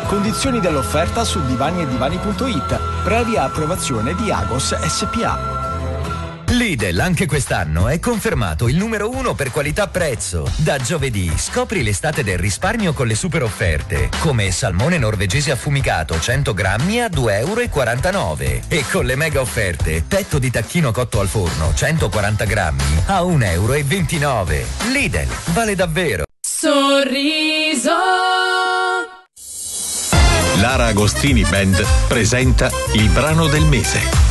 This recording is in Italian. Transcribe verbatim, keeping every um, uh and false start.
Condizioni dell'offerta su divani e divani punto it, previa approvazione di Agos S P A. Lidl anche quest'anno è confermato il numero uno per qualità-prezzo. Da giovedì scopri l'estate del risparmio con le super offerte, come salmone norvegese affumicato cento grammi a due e quarantanove euro e con le mega offerte petto di tacchino cotto al forno centoquaranta grammi a un e ventinove euro. Lidl, vale davvero. Sorriso. Lara Agostini Band presenta il brano del mese.